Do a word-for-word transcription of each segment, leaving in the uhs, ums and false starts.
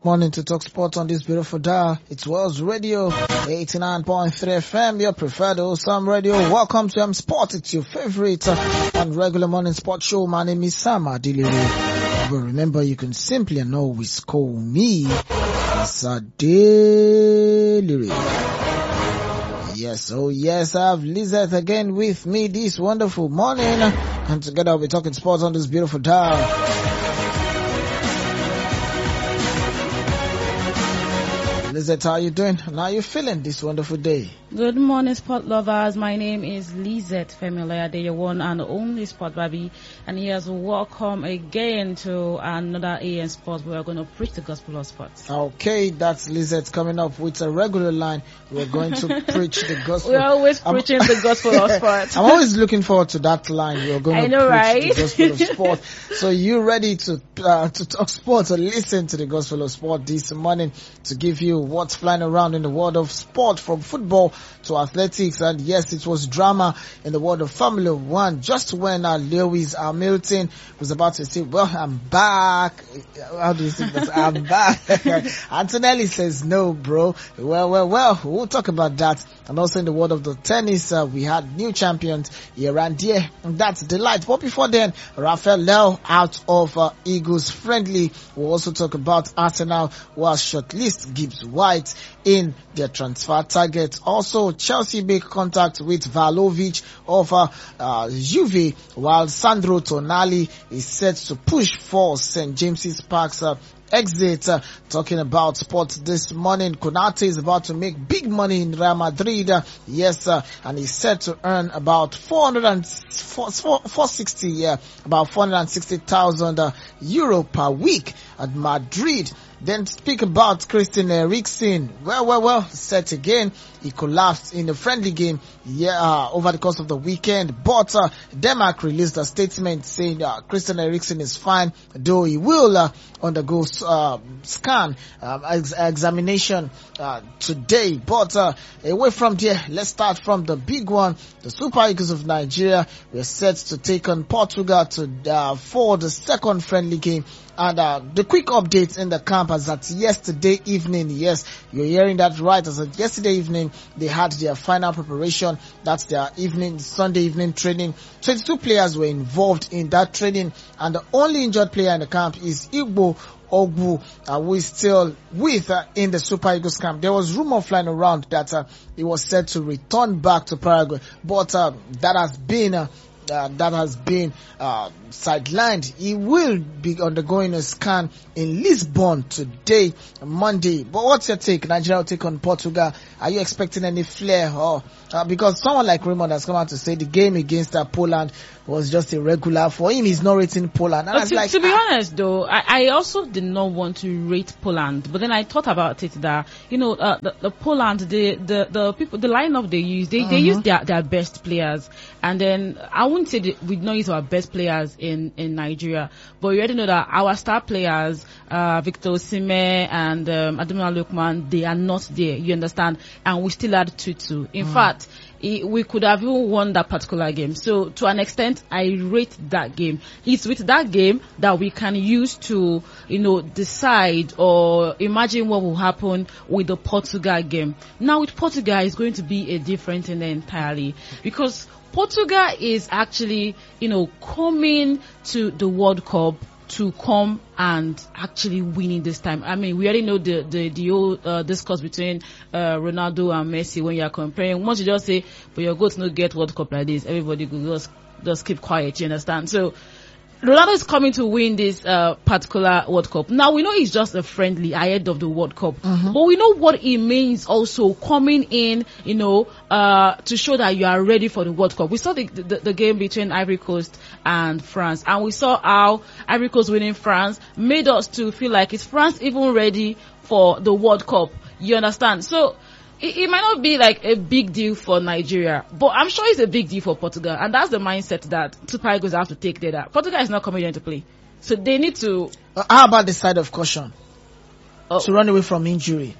Morning to talk sports on this beautiful dial. It's World's Radio, eighty-nine point three F M, your preferred Osam Radio. Welcome to M Sport. It's your favorite uh, and regular morning sports show. My name is Sam Adilere. But remember, you can simply and always call me Adilere. Yes, oh yes, I have Lizette again with me this wonderful morning. And together we'll be talking sports on this beautiful dial. Lizette, how are you doing? And how are you feeling this wonderful day? Good morning, sport lovers. My name is Lizette Femiloyade, your one and only sport baby. And yes, welcome again to another A M Sports. We are going to preach the gospel of sports. Okay, that's Lizette coming up with a regular line. We're going to preach the gospel. We're always preaching I'm, the gospel of sports. I'm always looking forward to that line. We're going I to know, preach right? the gospel of sport. So you ready to uh, to talk sports or listen to the gospel of sport this morning to give you what's flying around in the world of sport, from football to athletics. And yes, it was drama in the world of Formula One just when uh, Lewis Hamilton was about to say, well, I'm back. How do you say that? I'm back. Antonelli says, no, bro. Well, well, well, we'll talk about that. And also in the world of the tennis, uh, we had new champions here and there. And that's delight. But before then, Rafael Leao out of uh, Eagles friendly. We'll also talk about Arsenal, who has shortlisted Gibbs White in their transfer target. Also, Chelsea make contact with Vlahovic of uh, uh, Juve, while Sandro Tonali is set to push for Saint James's Park's uh, exit. Uh, talking about sports this morning, Konate is about to make big money in Real Madrid. Uh, yes, uh, and he's set to earn about four hundred and four sixty, yeah, about four hundred sixty thousand uh, euro per week at Madrid. Then speak about Christian Eriksen. Well, well, well, set again. He collapsed in a friendly game, yeah, uh, over the course of the weekend. But uh, Denmark released a statement saying uh, Christian Eriksen is fine, though he will uh, undergo uh, scan uh, ex- examination uh, today. But uh, away from there, let's start from the big one. The Super Eagles of Nigeria were set to take on Portugal to uh, for the second friendly game. And uh, the quick updates in the camp as at yesterday evening, yes, you're hearing that right, as at yesterday evening, they had their final preparation. That's their evening, Sunday evening training. twenty-two players were involved in that training, and the only injured player in the camp is Igbo Ogbu, uh, who is still with uh, in the Super Eagles camp. There was rumor flying around that uh, he was set to return back to Paraguay, but uh, that has been uh, Uh, that has been uh, sidelined. He will be undergoing a scan in Lisbon today, Monday. But what's your take? Nigeria will take on Portugal. Are you expecting any flair? Or uh, because someone like Raymond has come out to say the game against uh, Poland was just irregular. For him, he's not rating Poland. And uh, to, like, to be ah. honest, though, I, I also did not want to rate Poland. But then I thought about it that, you know, uh, the, the Poland, the, the, the people, the lineup they use, they, uh-huh. they use their, their best players. And then I wouldn't say that we don't use our best players in, in Nigeria, but we already know that our star players, uh, Victor Osimhen and um, Ademola Lookman, they are not there. You understand? And we still had Tutu. In mm. fact, it, we could have even won that particular game. So to an extent, I rate that game. It's with that game that we can use to, you know, decide or imagine what will happen with the Portugal game. Now with Portugal, it's going to be a different thing entirely, because Portugal is actually, you know, coming to the World Cup to come and actually winning this time. I mean, we already know the the, the old uh, discourse between uh, Ronaldo and Messi when you are comparing. Once you just say, but your goals no get World Cup like this, everybody could just, just keep quiet, you understand? So, Ronaldo is coming to win this uh, particular World Cup. Now, we know it's just a friendly ahead of the World Cup. Mm-hmm. But we know what it means also coming in, you know, uh, to show that you are ready for the World Cup. We saw the, the, the game between Ivory Coast and France. And we saw how Ivory Coast winning France made us to feel like, is France even ready for the World Cup? You understand? So, It, it might not be like a big deal for Nigeria, but I'm sure it's a big deal for Portugal. And that's the mindset that Super Eagles have to take there. That Portugal is not coming here to play. So they need to... Uh, how about the side of caution? Oh. To run away from injury.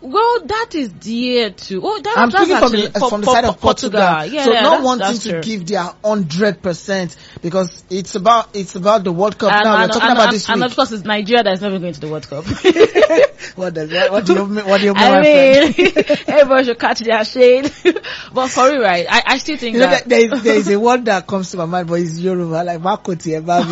Well, that is dear too. Oh, that, I'm that's speaking from actually the, for, from the for, side for of Portugal. Portugal. Yeah, so yeah, not that's, wanting that's to true. give their hundred percent because it's about it's about the World Cup And, now. and, We're talking and, about and, this and week. of course, it's Nigeria that's never going to the World Cup. what does that, what do you mean? What do you mean? I my mean, friend? everyone should catch their shade. But for real, right? I, I still think You know, that there is there is a word that comes to my mind, but it's Yoruba, like Makoti about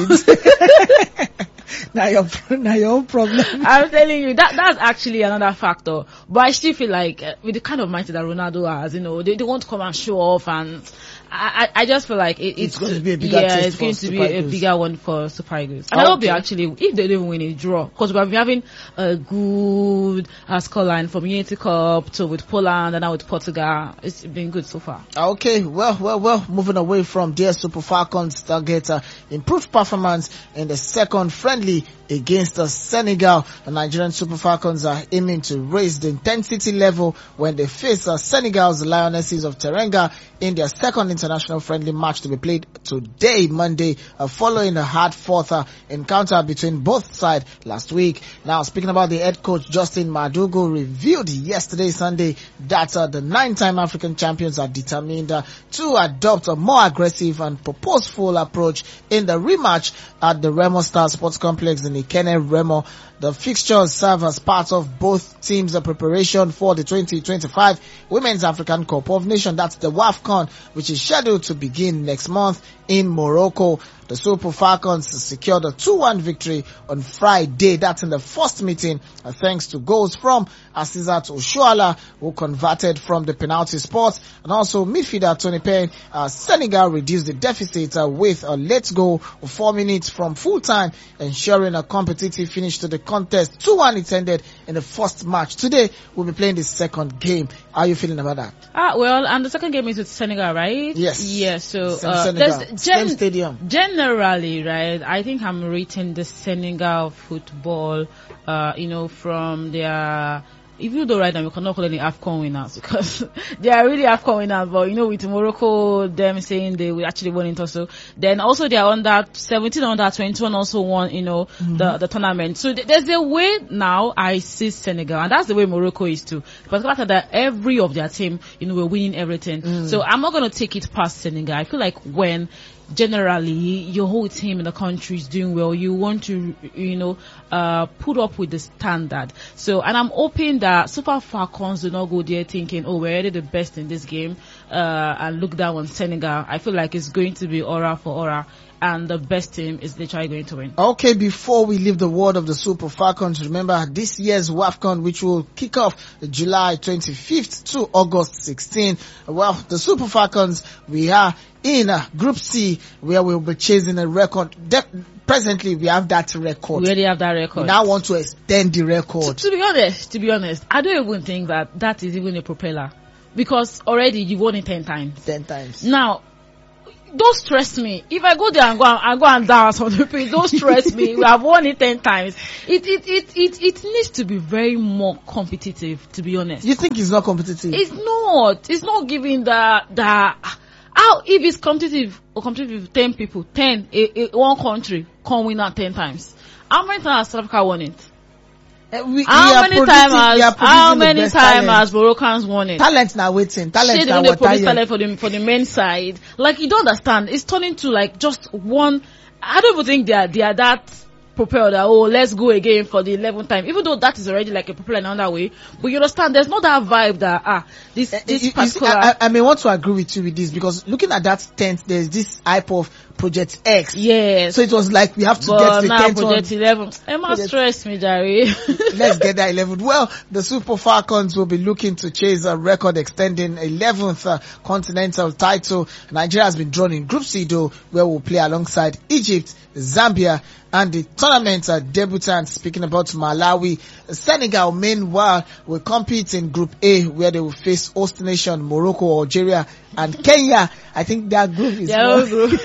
it. Now your now your own problem. I'm telling you, that that's actually another factor. But I still feel like uh, with the kind of mindset that Ronaldo has, you know, they, they want to come and show off, and I, I, I just feel like it, It's it's, going to be a bigger yeah, test it's for going to be Super a Eagles. bigger one for Super Eagles. And I hope they Okay. actually, if they don't even win a draw, because we've been having a good uh, scoreline from Unity Cup to with Poland and now with Portugal. It's been good so far. Okay, well, well, well, moving away from their Super Falcons, they'll get uh, improved performance in the second friendly against uh, Senegal. The Nigerian Super Falcons are aiming to raise the intensity level when they face uh, Senegal's Lionesses of Teranga in their second international friendly match to be played today, Monday, uh, following a hard-fought uh, encounter between both sides last week. Now, speaking about the head coach, Justin Madugu revealed yesterday, Sunday, that uh, the nine-time African champions are determined uh, to adopt a more aggressive and purposeful approach in the rematch at the Remo Star Sports Complex in Ikene, Remo. The fixtures serve as part of both teams' preparation for the twenty twenty-five Women's African Cup of Nations. That's the WAFCON, which is scheduled to begin next month in Morocco. The Super Falcons secured a two one victory on Friday. That's in the first meeting, uh, thanks to goals from Asisat Oshoala, who converted from the penalty spot, and also midfielder Tony Payne. Uh, Senegal reduced the deficit uh, with a late goal of four minutes from full time, ensuring a competitive finish to the contest. two one it ended in the first match. Today, we'll be playing the second game. How are you feeling about that? Ah, well, and the second game is with Senegal, right? Yes. Yes. So, Same uh, Senegal. there's Same gen- stadium. generally, right, I think I'm rating the Senegal football, uh, you know, from their, even though right now we cannot call any AFCON winners because they are really AFCON winners, but you know, with Morocco, them saying they will actually won it also. Then also they are under seventeen, under twenty-one also won, you know, mm-hmm. the, the tournament. So th- there's a way now I see Senegal, and that's the way Morocco is too. But after that, every of their team, you know, we're winning everything. Mm. So I'm not going to take it past Senegal. I feel like when generally your whole team in the country is doing well, you want to, you know, uh, put up with the standard. So, and I'm hoping that Super Falcons do not go there thinking, oh, we're already the best in this game, uh, and look down on Senegal. I feel like it's going to be aura for aura, and the best team is literally going to win. Okay, before we leave the world of the Super Falcons, remember this year's WAFCON, which will kick off July twenty-fifth to August sixteenth. Well, the Super Falcons, we are in uh, Group C, where we'll be chasing a record. De- presently, we have that record. We already have that record. We now want to extend the record. To, to be honest, to be honest, I don't even think that that is even a propeller, because already you won it ten times. Ten times. Now, don't stress me. If I go there and go and, and go and dance on the pitch, don't stress me. We have won it ten times. It, it, it, it, it needs to be very more competitive, to be honest. You think it's not competitive? It's not. It's not giving the, the, how, if it's competitive or competitive with ten people, ten, a, a, one country can win that ten times. How many times has South Africa won it? Uh, we, how we many times has, how many times talent. has Moroccans won it? Talent now waiting. Talent now what talent. talent for the, for the men's side. Like, you don't understand. It's turning to like just one, I don't even think they are, they are that propelled that, oh, let's go again for the eleventh time. Even though that is already like a propeller in another way. But you understand, there's not that vibe that, ah, this, this you, particular. You see, I, I may want to agree with you with this, because looking at that tent, there's this hype of Project X. Yes. So it was like, we have to but get the now tenth Project one. eleven. Emma stress me, Jerry. Let's get that eleven. Well, the Super Falcons will be looking to chase a record extending eleventh uh, continental title. Nigeria has been drawn in Group C though, where we'll play alongside Egypt, Zambia, and the tournament uh, debutants. Speaking about Malawi, Senegal meanwhile will compete in Group A, where they will face host nation Morocco, Algeria, and Kenya. I think their group is their own group.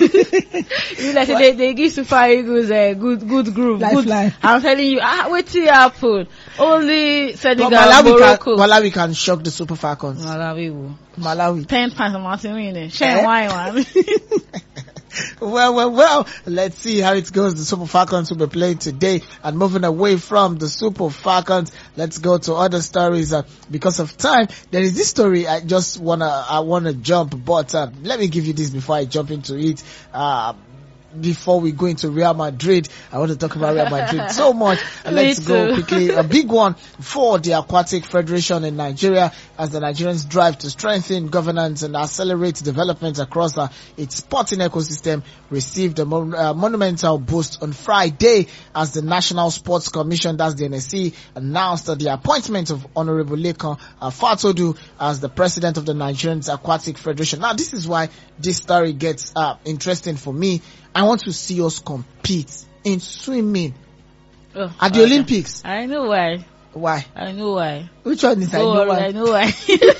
Like they, they give Super Eagles a good good group. Good. I'm telling you, ah, wait till happen. Only Senegal, Malawi Morocco. Can, Malawi can shock the Super Falcons. Malawi will. Malawi. Ten times Martin winning. Shame why one. Well, well, well, let's see how it goes. The Super Falcons will be playing today, and moving away from the Super Falcons, let's go to other stories. Uh, because of time, there is this story I just wanna, I wanna jump, but uh, let me give you this before I jump into it. Uh, Before we go into Real Madrid, I want to talk about Real Madrid so much. Let's go quickly. A big one for the Aquatic Federation in Nigeria as the Nigerians drive to strengthen governance and accelerate development across uh, its sporting ecosystem received a mon- uh, monumental boost on Friday as the National Sports Commission, that's the N S C, announced uh, the appointment of Honorable Lekan uh, Fatodu as the president of the Nigerian Aquatic Federation. Now, this is why this story gets uh, interesting for me. I want to see us compete in swimming Oh, at the okay. Olympics. I know why. Why? I know why. Which one is I Don't know worry, why? I know why.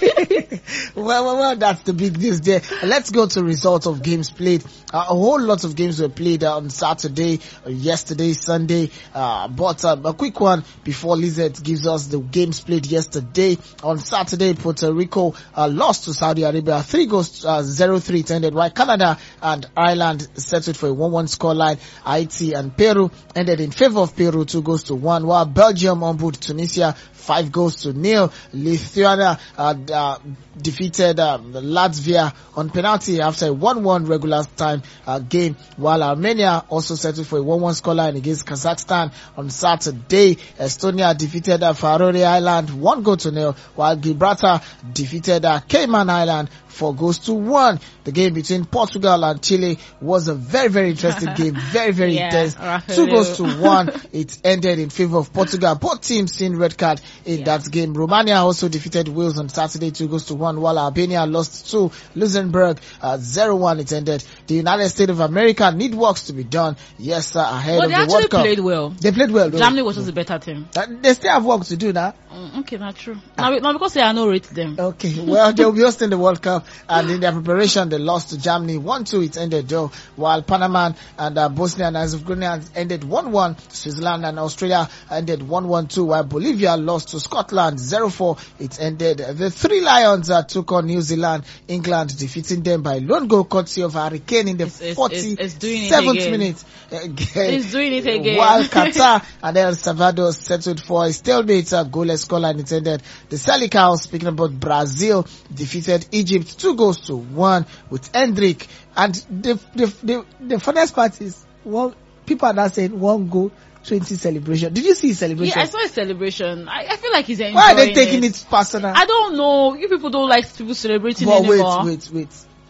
well, well, well, that's the big news there. Let's go to results of games played. Uh, a whole lot of games were played uh, on Saturday, uh, yesterday, Sunday. Uh, but uh, a quick one before Lizette gives us the games played yesterday. On Saturday, Puerto Rico uh, lost to Saudi Arabia. Three goals, uh, zero three it ended, while Canada and Ireland settled for a one one scoreline. Haiti and Peru ended in favor of Peru, two goals to one, while Belgium humbled Tunisia, five goals to nil. Lithuania uh, uh, defeated uh, Latvia on penalty after a one one regular time uh, game, while Armenia also settled for a one one scoreline against Kazakhstan on Saturday. Estonia defeated uh, Faroe Island one goal to nil, while Gibraltar defeated uh, Cayman Island four goals to one. The game between Portugal and Chile was a very, very interesting game, very, very Yeah, intense. Rafael. Two goals to one. It ended in favor of Portugal. Both teams seen red card in Yeah. that game. Romania also defeated Wales on Saturday, two goals to one, while Albania lost to Luxembourg, uh, zero one it ended. The United States of America need works to be done. Yes, sir, ahead But of they the actually World Cup. played well. They played well, though. Germany was just a better team. Uh, They still have work to do now. Mm, okay, not true. Now, be- now because they are no rate them. Okay, well, they'll be hosting the World Cup, and in their preparation, they lost to Germany one two it ended though, while Panama and uh, Bosnia and Herzegovina ended one one, Switzerland and Australia ended one one too, while Bolivia lost to Scotland zero four it ended. The Three Lions uh, took on New Zealand, England defeating them by lone goal courtesy of Hurricane in the It's- it's- forty-seventh it's doing it again. minute. Again. It's doing it again. While Qatar and El Salvador settled for a stalemate uh, goalless scoreline it ended. The Salicaos, speaking about Brazil, defeated Egypt two goals to one with Hendrick. And the the the, the funniest part is one people are now saying one goal twenty celebration. Did you see his celebration? Yeah, I saw a celebration. I, I feel like he's enjoying Why are they taking it, personal? I don't know. You people don't like people celebrating but wait, anymore. wait, wait.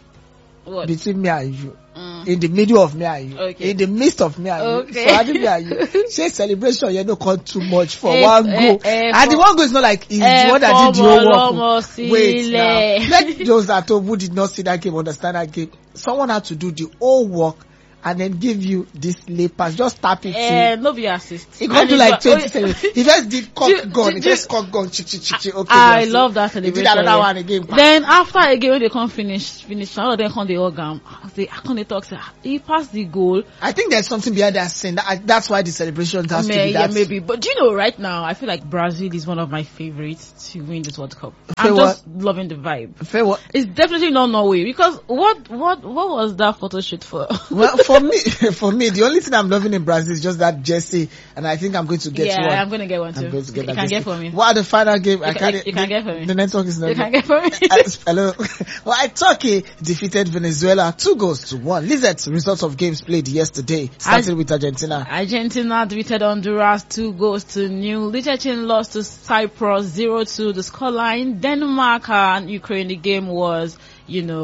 What? Between me and you. Mm. In the middle of me and you, Okay. in the midst of me and Okay. you, surrounding me and you, say celebration, you don't come too much for Eh, one eh, goal, eh, and the for- one goal is not like he's eh, the one that for did the whole Molomo work. Wait now, Sile. let those at home who did not see that game understand that game. Someone had to do the whole work and then give you this lay pass. Just tap it. Eh, in. no be assist. He got And to it like was- twenty oh, seconds. He just did cock Do- gun. do- He do- just cock gun. Chick, chick, chick, chick. Okay. I that's it. love that He celebration. did another one again. Then after again when they come finish, finish, all of them come the organ. They I come they talk say he passed the goal. I think there's something behind that scene. That, that's why the celebrations has to May- be yeah, that. maybe. But do you know, right now, I feel like Brazil is one of my favorites to win this World Cup. Okay, I'm what? just loving the vibe. Fair what? It's definitely not Norway because what what what was that photo shoot for? Well, for me, for me, the only thing I'm loving in Brazil is just that jersey, and I think I'm going to get yeah, one. I'm gonna get one too. I'm going to get you that can jersey. get for me. What the final game? I You can- can't. you can the, get for me. The network is not. You can get for me. Uh, Hello. Well, Turkey defeated Venezuela two goals to one. Lizette, results of games played yesterday, starting Ar- with Argentina. Argentina defeated Honduras two goals to nil. Liechtenstein lost to Cyprus zero two. The scoreline. Denmark and Ukraine. The game was, you know.